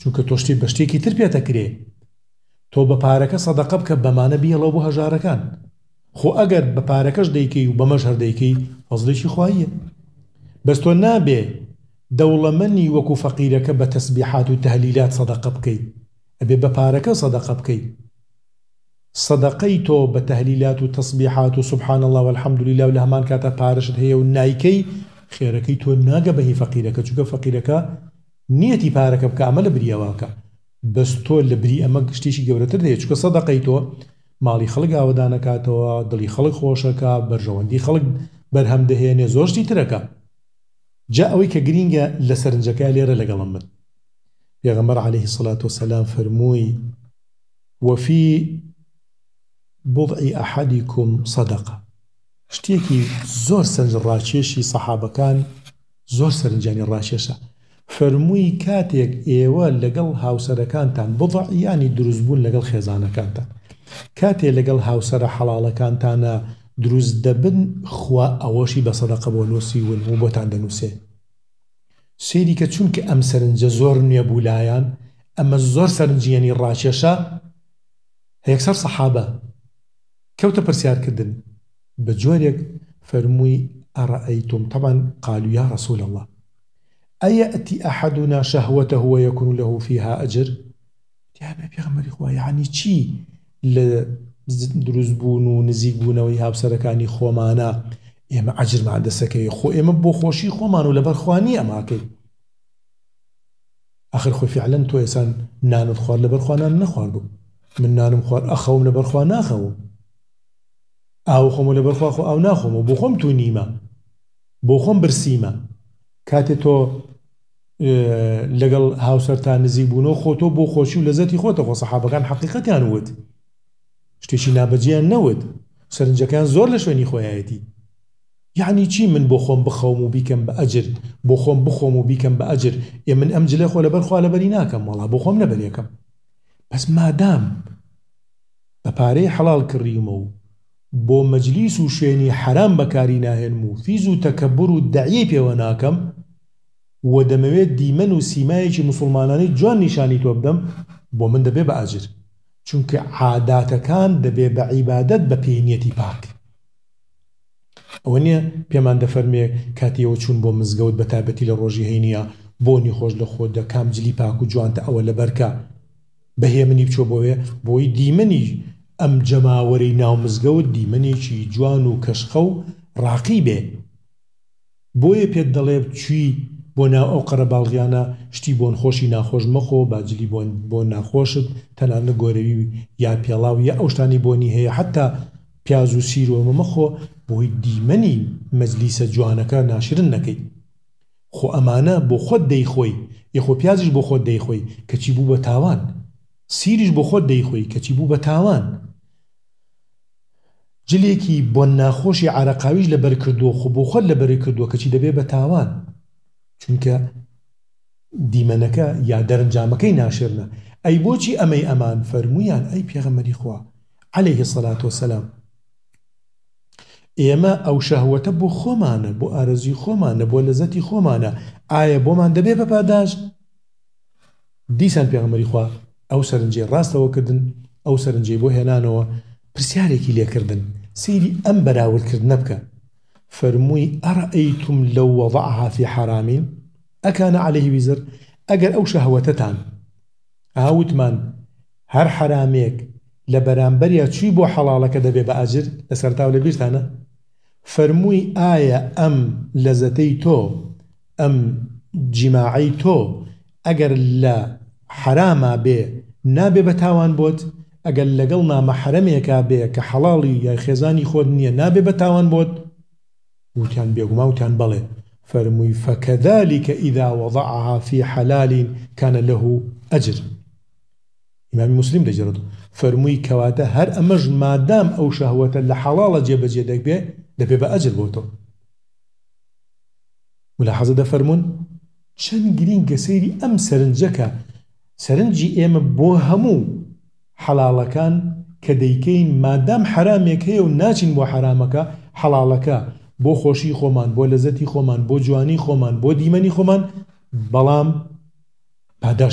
چونکە تۆ شتێ بە شتێکی تر پێتەکرێ تۆ بە پارەکە سەدەقە بکە بەمانە بیەڵەوە بۆ هەژارەکان خۆ ئەگەر بە پارەکەش دەیکەی و بەمەش هەر دەیکەی فەزڵێکی خواییە بەس تۆ نابێ دەوڵەمەندی وەکو فەقیرەکە بە تەسبیحات و تەهلیلات سەدەقە بکەی ئەبێ بە پارەکە سەدەقە بکەی سەدەقەی تۆ بە تەهلیلات و تەسبیحات و سبحان الله والحەمدولله و لە هەمان کاتە پارەشت هەیە و نایکەی خێرەکەی تۆ ناگە بەهی فەقیرەکە چونکە فەقیرەکە نیەتی پارەکە بکە ئەمە لە بریەوەکە بەس تۆ لە بری ئەمە شتێکی گەورەتر دەیە چونکە سەدەقەی تۆ ماڵی خەڵک ئاوەدانەکاتەوە دڵی خەڵک خۆشەکە بەرژەوەندی خەڵک بەرهەم دەهێنێ زۆر شتی ترەکە جا ئەوەی کە گرینگە لە سەرنجەکە لێرە لەگەڵم من پێغەمبەر عەلەیهی سەڵات وسەلام فەرمووی وەفی بضع ئەحەدیکم سەدەقە شتێکی زۆر سەرنج ڕاکێشی سەحابەکان زۆر سەرنجانی ڕاکێشە فەرمووی کاتێک ئێوە لەگەڵ هاوسەرەکانتان بضع یانی دروستبوون لەگەڵ خێزانەکانتان کاتێ لەگەڵ هاوسەرە حەڵاڵەکانتانە دروست دەبن خوا ئەوەشی بە سەدەقە بۆ نووسیون و بۆتان دەنووسێ سێری کە چونکە ئەم سەرنجە زۆر نییە بوو لایەن ئەمە زۆر سەرنجیانی ڕاکێشە هەیەکسەر سەحابە کەوتە پرسیارکردن بە جۆرێک فەرمووی ئەڕەئەیتم طبعا قالوا یا رسول الله ئەیەئتی ئەحەدنا شەهوەتەه وەیەکون له فیها ئەجر دیابێ پێغەمبەری خوا یعنی چی لە دروستبوون و نزیکبوونەوەی هاوسەرەکانی خۆمانە ئێمە ئەجرمان دەسەکەی خۆ ئێمە بۆ خۆشی خۆمان و لەبەر خوانی ئەماکەی ئاخر خۆی فعلەن تۆ ئێسان نانت خوارد لەبەر خوانان نەخواردوو من نانم خوارد ئەخەوم لەبەر خوا ناخەوم ئاو خۆم لەبەر خوا خۆ ئاو ناخۆم و بۆ خۆم تو نیمە بۆ خۆم برسیمە کاتێ تۆ لەگەڵ هاوسەرتان نزیک بوونەوە خۆ تۆ بۆ خۆشی و لەزەتی خۆتە خۆ سەحابەکان حەقیقەتیان وت شتێکی نابەجیان نەوت سەرنجەکان زۆر لە شوێنی خۆیایەتی یعنی چی من بۆ خۆم بخەوم و بیکەم بە ئەجر بۆ خۆم بخۆم و بیکەم بە ئەجر من ئەم جلە خۆ لەبەر خوا لەبەری ناکەم وەڵا بۆ خۆم لەبەریەکەم بەس مادام بە پارەی حەڵال کڕیمە و بۆ مەجلیس و شوێنی حرام بەکاری ناهێنم و فیز و تەکەبر و دەعیەی پێوە ناکەم و دەمەوێت دیمەن و سیمایەکی موسڵمانانی جوان نیشانی تۆ بدەم بۆ من دەبێ بە ئەجر چونکە عاداتەکان دەبێ بە عیبادەت بە پێنیەتی پاک ئەوە نییە پێمان دەفەرمێ کاتیەوە چوون بۆ مزگەوت بە تایبەتی لە ڕۆژی هەینیە بۆنی خۆش لە خۆت دە کام جلی پاک و جوانتە ئەوە لەبەرکە بەهێ منی بچۆ بۆوێ بۆی دیمەنی ئەم جەماوەرەی ناو مزگەوت دیمەنێکی جوان و کەشخە و ڕاقی بێ بۆیە پێت دەڵێ چوی بۆ ناو ئەو قەرەباڵغیانە شتی بۆن خۆشی ناخۆش مەخۆ باجلی بۆ ناخۆشت تەنانە گۆرەوی یا پێڵاو یا ئەو شتانی بۆنی هەیە حتا پیاز و سیرۆمە مەخۆ بۆی دیمەنی مەجلیسە جوانەکە ناشرن نەکەی خۆ ئەمانە بۆ خۆت دەیخۆی یەخۆ پیازیش بۆ خۆت دەیخۆی کەچی بوو بە تاوان سیریش بۆ خۆت دەیخۆی کەچی بوو بە تاوان جلێکی بۆ ناخۆشی عرەقاویش لەبەر کردووە خۆ بۆ خۆت لەبەری کردووە کەچی دەبێ بە تاوان چونکە دیمەنەکە یا دەرەنجامەکەی ناشرنە ئەی بۆچی ئەمەی ئەمان فەرموویان ئەی پێغەمبەری خوا عەلەیهی سەڵات وەسەلام ئێمە ئەو شەهوەتە بۆ خۆمانە بۆ ئارەزوی خۆمانە بۆ لەزەتی خۆمانە ئایا بۆمان دەبێ بە پاداش دیسان پێغەمبەری خوا ئەو سەرنجەی ڕاستەوە کردن ئەو سەرنجەی بۆ هێنانەوە پرسیارێکی لێکردن سەیری ئەم بەراوردکردنە بکە فەرمووی ئەڕەئەیتم لەو وەضەعها فی حەرامین ئەکانە عەلەیهی ویزر ئەگەر ئەو شەهوەتەتان ئاوتمان هەر حەرامێک لە بەرامبەریا چووی بۆ حەڵاڵەکە دەبێ بە ئاجر لەسەرتاو لە بیرتانە فەرمووی ئایا ئەم لەزەتەی تۆ ئەم جیماعەی تۆ ئەگەر لە حەراما بێ نابێ بە تاوان بۆت ئەگەر لەگەڵ نامەحرەمێکا بێ کە حەڵاڵی یا خێزانی خۆت نییە نابێ بە تاوان بۆت وتیان بێگوما وتیان بەڵێ فەرمووی فەکەذالکە ئیذا وەضەعها فی حەلال کانە لەه ئەجر ئیمامی موسلیم دەجێڕێت فەرمووی کەواتە هەر ئەمەش مادام ئەو شەهوەتە لە حەڵاڵە جێبەجێ دەبێ دەبێ بە ئەجر بۆ تۆ ملاحەزە دەفەرمون چەند گرینگە سەیری ئەم سەرنجەکە سەرنجی ئێمە بۆ هەموو حەڵاڵەکان کە دەیکەین مادام حرامێک هەیە و ناچین بۆ حرامەکە حەڵاڵەکە بۆ خۆشی خۆمان بۆ لەزەتی خۆمان بۆ جوانی خۆمان بۆ دیمەنی خۆمان بەڵام پاداش